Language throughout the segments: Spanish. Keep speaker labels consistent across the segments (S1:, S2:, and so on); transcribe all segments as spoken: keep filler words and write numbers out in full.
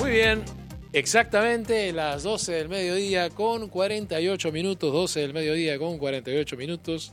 S1: Muy bien, exactamente las doce del mediodía con cuarenta y ocho minutos, doce del mediodía con cuarenta y ocho minutos.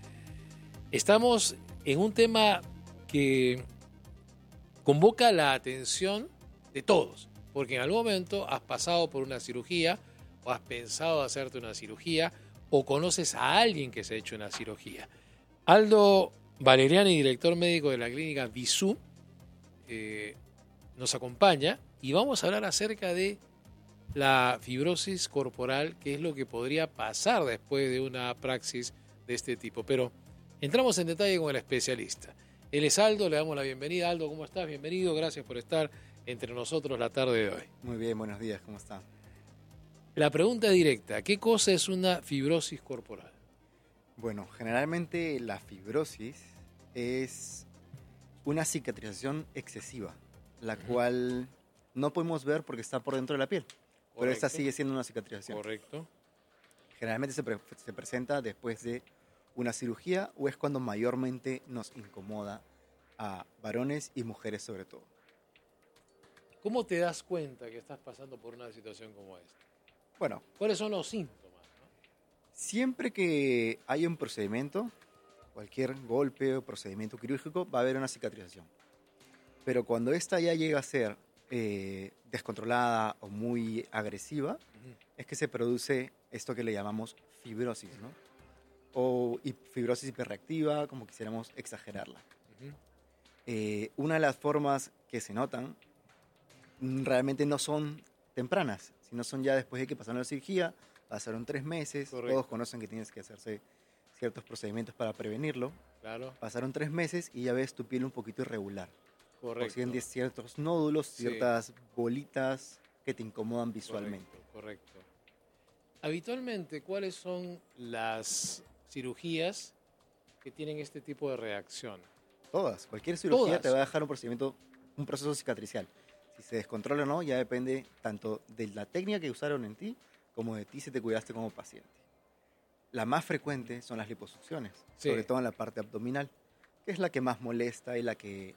S1: Estamos en un tema que convoca la atención de todos, porque en algún momento has pasado por una cirugía o has pensado hacerte una cirugía o conoces a alguien que se ha hecho una cirugía. Aldo Valeriani, director médico de la clínica Visú, eh, nos acompaña y vamos a hablar acerca de la fibrosis corporal, que es lo que podría pasar después de una praxis de este tipo. Pero entramos en detalle con el especialista. Él es Aldo, le damos la bienvenida. Aldo, ¿cómo estás? Bienvenido, gracias por estar entre nosotros la tarde de hoy.
S2: Muy bien, buenos días, ¿cómo están?
S1: La pregunta directa, ¿qué cosa es una fibrosis corporal?
S2: Bueno, generalmente la fibrosis es una cicatrización excesiva, la uh-huh. cual no podemos ver porque está por dentro de la piel, correcto, pero esta sigue siendo una cicatrización.
S1: Correcto.
S2: Generalmente se, pre- se presenta después de una cirugía o es cuando mayormente nos incomoda a varones y mujeres sobre todo.
S1: ¿Cómo te das cuenta que estás pasando por una situación como esta?
S2: Bueno,
S1: ¿cuáles son los síntomas?
S2: Siempre que hay un procedimiento, cualquier golpe o procedimiento quirúrgico, va a haber una cicatrización. Pero cuando esta ya llega a ser eh, descontrolada o muy agresiva, uh-huh. es que se produce esto que le llamamos fibrosis, ¿no? O fibrosis hiperreactiva, como quisiéramos exagerarla. Uh-huh. Eh, una de las formas que se notan realmente no son tempranas, sino son ya después de que pasaron la cirugía. Pasaron tres meses, correcto, todos conocen que tienes que hacerse ciertos procedimientos para prevenirlo.
S1: Claro.
S2: Pasaron tres meses y ya ves tu piel un poquito irregular.
S1: Correcto.
S2: O tienes ciertos nódulos, sí. ciertas bolitas que te incomodan visualmente.
S1: Correcto, correcto. Habitualmente, ¿cuáles son las cirugías que tienen este tipo de reacción?
S2: Todas. Cualquier cirugía
S1: Todas.
S2: te va a dejar un procedimiento, un proceso cicatricial. Si se descontrola o no, ya depende tanto de la técnica que usaron en ti, como de ti si te cuidaste como paciente. La más frecuente son las liposucciones, sí. sobre todo en la parte abdominal, que es la que más molesta y la que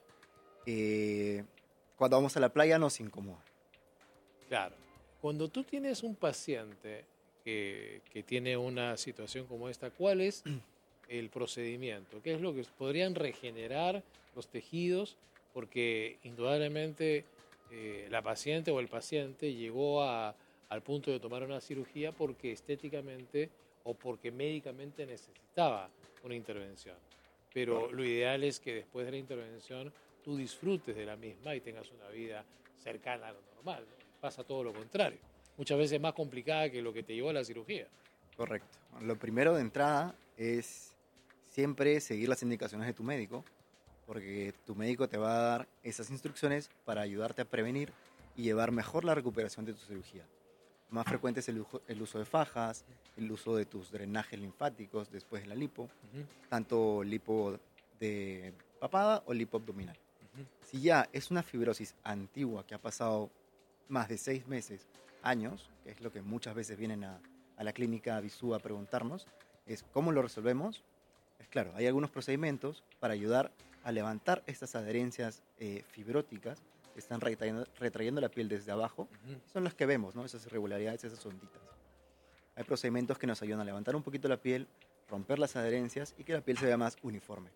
S2: eh, cuando vamos a la playa nos incomoda.
S1: Claro. Cuando tú tienes un paciente que, que tiene una situación como esta, ¿cuál es el procedimiento? ¿Qué es lo que podrían regenerar los tejidos? Porque indudablemente eh, la paciente o el paciente llegó a al punto de tomar una cirugía porque estéticamente o porque médicamente necesitaba una intervención. Pero bueno, lo ideal es que después de la intervención tú disfrutes de la misma y tengas una vida cercana a lo normal. Pasa todo lo contrario. Muchas veces más complicada que lo que te llevó a la cirugía.
S2: Correcto. Lo primero de entrada es siempre seguir las indicaciones de tu médico, porque tu médico te va a dar esas instrucciones para ayudarte a prevenir y llevar mejor la recuperación de tu cirugía. Más frecuente es el uso, el uso de fajas, el uso de tus drenajes linfáticos después de la lipo, uh-huh. tanto lipo de papada o lipo abdominal. Uh-huh. Si ya es una fibrosis antigua que ha pasado más de seis meses, años, que es lo que muchas veces vienen a, a la clínica Visú a preguntarnos, es cómo lo resolvemos. Es claro, hay algunos procedimientos para ayudar a levantar estas adherencias eh, fibróticas que están retrayendo, retrayendo la piel desde abajo, uh-huh. son las que vemos, ¿no? Esas irregularidades, esas onditas. Hay procedimientos que nos ayudan a levantar un poquito la piel, romper las adherencias y que la piel se vea más uniforme.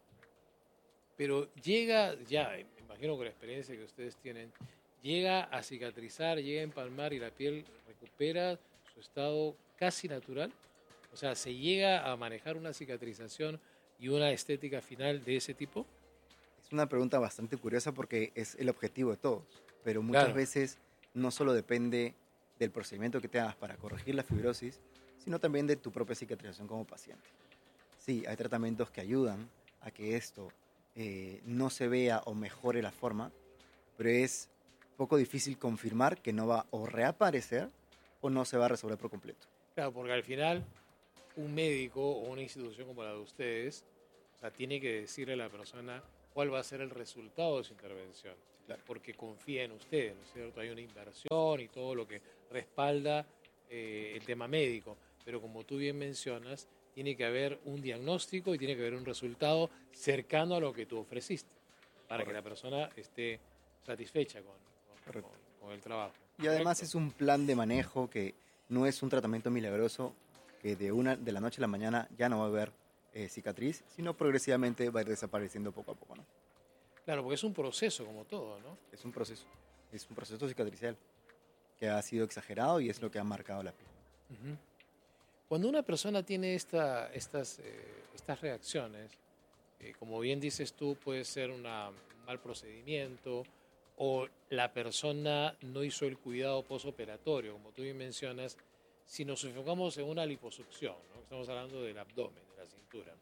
S1: Pero llega, ya, imagino con la experiencia que ustedes tienen, llega a cicatrizar, llega a empalmar y la piel recupera su estado casi natural. O sea, ¿se llega a manejar una cicatrización y una estética final de ese tipo?
S2: Es una pregunta bastante curiosa porque es el objetivo de todos, pero muchas
S1: claro.
S2: veces no solo depende del procedimiento que te hagas para corregir la fibrosis, sino también de tu propia cicatrización como paciente. Sí, hay tratamientos que ayudan a que esto eh, no se vea o mejore la forma, pero es poco difícil confirmar que no va o reaparecer o no se va a resolver por completo.
S1: Claro, porque al final un médico o una institución como la de ustedes, o sea, tiene que decirle a la persona cuál va a ser el resultado de su intervención, claro. porque confía en ustedes, ¿no es cierto? Hay una inversión y todo lo que respalda eh, el tema médico, pero como tú bien mencionas, tiene que haber un diagnóstico y tiene que haber un resultado cercano a lo que tú ofreciste, para Correcto. que la persona esté satisfecha con, con, con, con el trabajo.
S2: Y además
S1: ¿correcto?
S2: es un plan de manejo que no es un tratamiento milagroso que de, una, de la noche a la mañana ya no va a haber eh, cicatriz, sino progresivamente va a ir desapareciendo poco a poco, ¿no?
S1: Claro, porque es un proceso como todo, ¿no?
S2: Es un proceso, es un proceso cicatricial que ha sido exagerado y es lo que ha marcado la piel.
S1: Ujú. Cuando una persona tiene esta, estas, eh, estas reacciones, eh, como bien dices tú, puede ser una- un mal procedimiento o la persona no hizo el cuidado posoperatorio, como tú bien mencionas. Si nos enfocamos en una liposucción, ¿no? Estamos hablando del abdomen, de la cintura.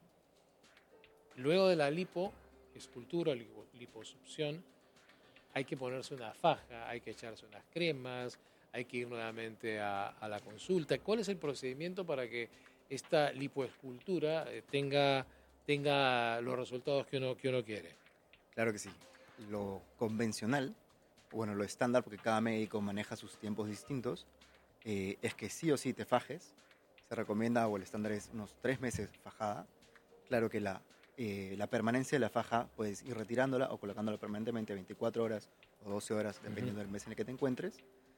S1: Luego de la lipo, escultura o lipo- liposucción, hay que ponerse una faja, hay que echarse unas cremas, hay que ir nuevamente a, a la consulta. ¿Cuál es el procedimiento para que esta lipoescultura eh, tenga, tenga los resultados que uno, que uno quiere?
S2: Claro que sí. Lo convencional, bueno, lo estándar, porque cada médico maneja sus tiempos distintos, eh, es que sí o sí te fajes. Se recomienda, o el estándar es unos tres meses fajada. Claro que la, eh, la permanencia de la faja puedes ir retirándola o colocándola permanentemente veinticuatro horas o doce horas,
S1: Ujú.
S2: dependiendo del mes en el que te encuentres.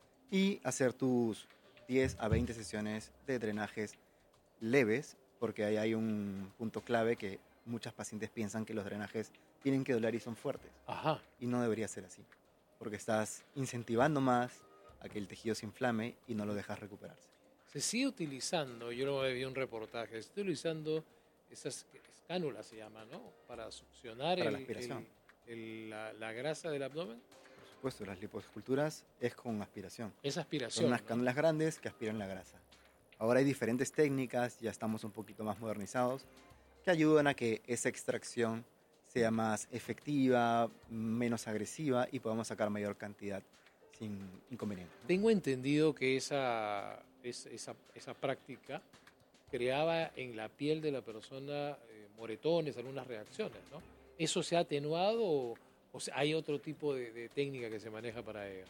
S2: Y hacer tus diez a veinte sesiones de drenajes leves, porque ahí hay un punto clave que muchas pacientes piensan que los drenajes tienen que doler y son fuertes.
S1: Ajá.
S2: Y no debería ser así, porque estás incentivando más a que el tejido se inflame y no lo dejas recuperarse.
S1: Se sigue utilizando, yo lo vi un reportaje, se está utilizando esas cánulas, se llaman, ¿no? Para succionar
S2: Para la
S1: el,
S2: aspiración,
S1: el- el- la, la grasa del abdomen.
S2: por supuesto, las lipoesculturas es con aspiración.
S1: Es
S2: Son
S1: aspiración,
S2: unas
S1: ¿no?
S2: cánulas grandes que aspiran la grasa. Ahora hay diferentes técnicas, ya estamos un poquito más modernizados, que ayudan a que esa extracción sea más efectiva, menos agresiva y podamos sacar mayor cantidad sin inconvenientes, ¿no?
S1: Tengo entendido que esa, es- esa, esa práctica creaba en la piel de la persona eh, moretones, algunas reacciones, ¿no? ¿Eso se ha atenuado o, o sea, hay otro tipo de, de técnica que se maneja para ello?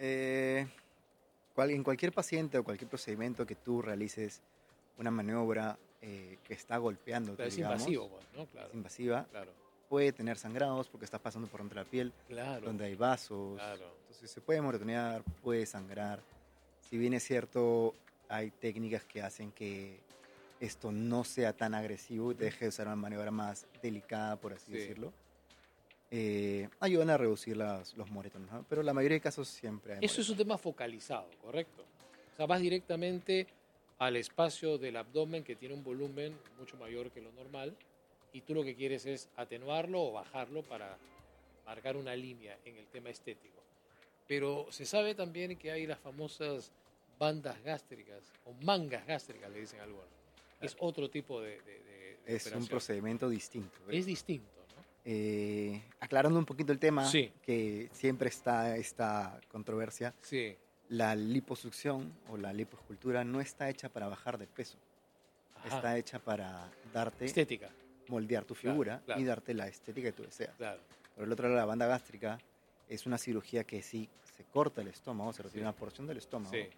S2: Eh, cual- en cualquier paciente o cualquier procedimiento que tú realices una maniobra eh, que está golpeándote,
S1: Pero es invasivo,
S2: digamos,
S1: pues, ¿no?
S2: es
S1: Claro,
S2: invasiva,
S1: claro,
S2: puede tener sangrados porque estás pasando por entre la piel,
S1: claro,
S2: donde hay vasos,
S1: claro.
S2: entonces se puede moretonear, puede sangrar. Si bien es cierto, hay técnicas que hacen que esto no sea tan agresivo y te deje de usar una maniobra más delicada, por así
S1: Sí.
S2: decirlo, eh, ayudan a reducir las- los moretones, ¿no? Pero la mayoría de casos siempre hay
S1: Eso es un
S2: moretones.
S1: tema focalizado, ¿correcto? O sea, vas directamente al espacio del abdomen que tiene un volumen mucho mayor que lo normal y tú lo que quieres es atenuarlo o bajarlo para marcar una línea en el tema estético. Pero se sabe también que hay las famosas bandas gástricas o mangas gástricas, le dicen algunos. Es otro tipo de, de- de- de
S2: Es un
S1: operación.
S2: procedimiento distinto. ¿eh?
S1: Es distinto, ¿no?
S2: Eh, aclarando un poquito el tema,
S1: Sí,
S2: que siempre está esta controversia,
S1: sí.
S2: la liposucción o la lipoescultura no está hecha para bajar de peso,
S1: Ajá.
S2: está hecha para darte,
S1: Estética.
S2: moldear tu
S1: Claro,
S2: figura
S1: claro,
S2: y darte la estética que tú deseas.
S1: claro.
S2: Por el otro lado, la banda gástrica es una cirugía que sí se corta el estómago, se retira
S1: Sí,
S2: una porción del estómago
S1: sí,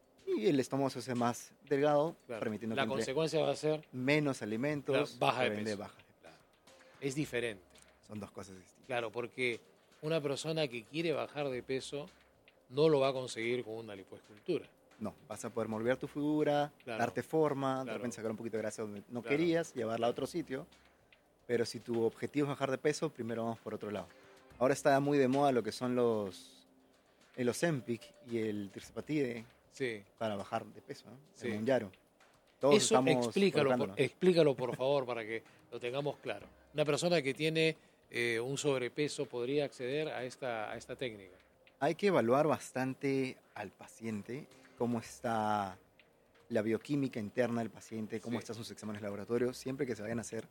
S2: y el estómago se hace más delgado,
S1: claro.
S2: permitiendo que
S1: La
S2: entre
S1: consecuencia va a ser
S2: menos
S1: claro,
S2: alimentos,
S1: baja de
S2: por ende
S1: peso.
S2: baja de peso.
S1: Claro. Es diferente.
S2: Son dos cosas distintas.
S1: Claro, porque una persona que quiere bajar de peso no lo va a conseguir con una lipoescultura.
S2: No, vas a poder moldear tu figura,
S1: Claro,
S2: darte forma, de
S1: claro,
S2: repente sacar un poquito de grasa donde no
S1: claro,
S2: querías, llevarla a
S1: claro.
S2: otro sitio. Pero si tu objetivo es bajar de peso, primero vamos por otro lado. Ahora está muy de moda lo que son los el Ozempic y el Tirzepatide
S1: Sí,
S2: para bajar de peso, ¿no?
S1: sí.
S2: El Mounjaro. Todos
S1: Eso
S2: estamos
S1: explícalo, por,
S2: colocándonos.
S1: explícalo por favor para que lo tengamos claro. Una persona que tiene eh, un sobrepeso podría acceder a esta, a esta técnica.
S2: Hay que evaluar bastante al paciente, cómo está la bioquímica interna del paciente, cómo
S1: Sí.
S2: están sus exámenes laboratorios. Siempre que se vayan a hacer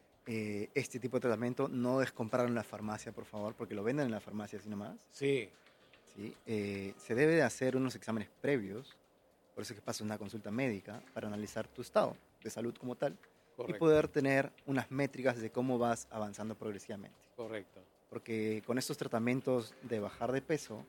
S2: eh, este tipo de tratamiento, no descomprarlo en la farmacia, por favor, porque lo venden en la farmacia así nomás.
S1: Sí,
S2: ¿Sí? Eh, se debe de hacer unos exámenes previos, por eso es que pasa una consulta médica, para analizar tu estado de salud como tal y
S1: correcto,
S2: poder tener unas métricas de cómo vas avanzando progresivamente.
S1: correcto.
S2: Porque con estos tratamientos de bajar de peso,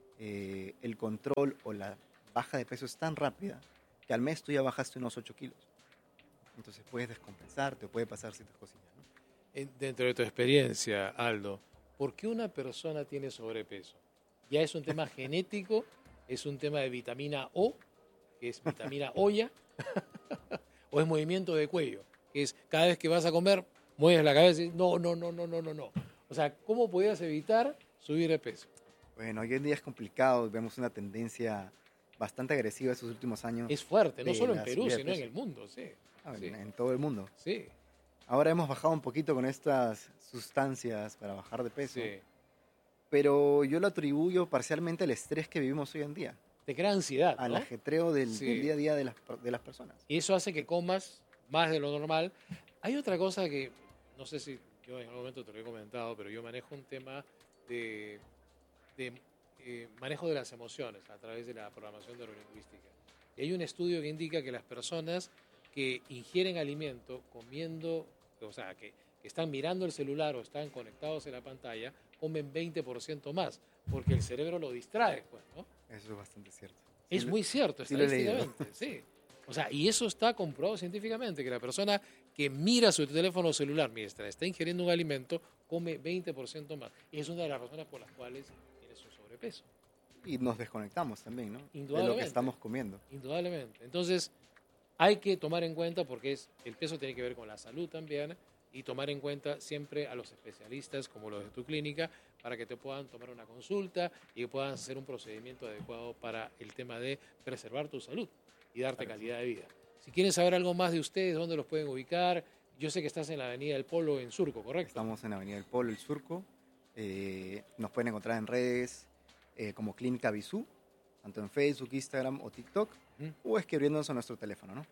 S2: eh, el control o la baja de peso es tan rápida que al mes tú ya bajaste unos ocho kilos. Entonces puedes descompensar, te puede pasar ciertas cosillas, ¿no?
S1: En- Dentro de tu experiencia, Aldo, ¿por qué una persona tiene sobrepeso? Ya es un tema genético, es un tema de vitamina O, que es vitamina olla, o es movimiento de cuello, que es cada vez que vas a comer, mueves la cabeza y dices, no, no, no, no, no, no, no. O sea, ¿cómo podías evitar subir de peso?
S2: Bueno, hoy en día es complicado, vemos una tendencia bastante agresiva estos últimos años.
S1: Es fuerte, no
S2: de
S1: solo en
S2: la
S1: Perú,
S2: subida de
S1: sino en
S2: peso.
S1: el mundo, sí.
S2: Ah,
S1: Sí,
S2: en, en todo el mundo.
S1: sí,
S2: Ahora hemos bajado un poquito con estas sustancias para bajar de peso,
S1: sí.
S2: pero yo lo atribuyo parcialmente al estrés que vivimos hoy en día,
S1: Te crea ansiedad,
S2: al
S1: ¿no?
S2: ajetreo del,
S1: Sí.
S2: del día a día de las, de las personas.
S1: Y eso hace que comas más de lo normal. Hay otra cosa que, no sé si yo en algún momento te lo he comentado, pero yo manejo un tema de, de eh, manejo de las emociones a través de la programación neurolingüística. Y hay un estudio que indica que las personas que ingieren alimento comiendo, o sea, que, que están mirando el celular o están conectados en la pantalla, comen veinte por ciento más, porque el cerebro lo distrae, pues, ¿no?
S2: Eso es bastante cierto.
S1: Es
S2: Sí lo-
S1: muy cierto,
S2: sí lo he leído.
S1: estadísticamente, sí. O sea, y eso está comprobado científicamente, que la persona que mira su teléfono celular mientras está ingiriendo un alimento, come veinte por ciento más. Y es una de las razones por las cuales tiene su sobrepeso,
S2: Y nos desconectamos también, ¿no? De lo que
S1: Indudablemente.
S2: estamos comiendo.
S1: indudablemente. Entonces, hay que tomar en cuenta, porque es, el peso tiene que ver con la salud también, y tomar en cuenta siempre a los especialistas como los de tu clínica para que te puedan tomar una consulta y que puedan hacer un procedimiento adecuado para el tema de preservar tu salud y darte
S2: Claro,
S1: calidad de vida. Si quieren saber algo más de ustedes, dónde los pueden ubicar, yo sé que estás en la Avenida del Polo en Surco, ¿correcto?
S2: Estamos en Avenida del Polo, El Surco. Eh, nos pueden encontrar en redes eh, como Clínica Bisú, tanto en Facebook, Instagram o TikTok,
S1: Ujú.
S2: o escribiéndonos a nuestro teléfono, ¿no?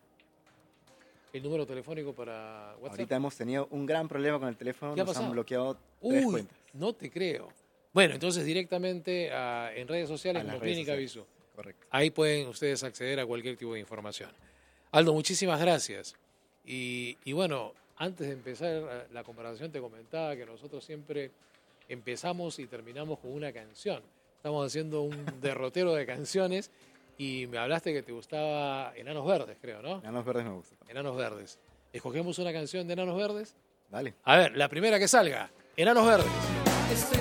S1: El número telefónico para WhatsApp.
S2: Ahorita hemos tenido un gran problema con el teléfono,
S1: ¿Qué ha
S2: nos han
S1: pasado?
S2: bloqueado tres
S1: Uy,
S2: cuentas.
S1: no te creo. Bueno, entonces directamente a- en redes sociales
S2: A las
S1: como
S2: redes
S1: Clínica
S2: sociales.
S1: Bisú.
S2: Correcto.
S1: Ahí pueden ustedes acceder a cualquier tipo de información. Aldo, muchísimas gracias. Y, y bueno, antes de empezar eh, la conversación te comentaba que nosotros siempre empezamos y terminamos con una canción. Estamos haciendo un derrotero de canciones y me hablaste que te gustaba Enanos Verdes, creo, ¿no?
S2: Enanos Verdes me gusta.
S1: Enanos Verdes. ¿Escogemos una canción de Enanos Verdes?
S2: Dale.
S1: A ver, la primera que salga. Enanos Verdes.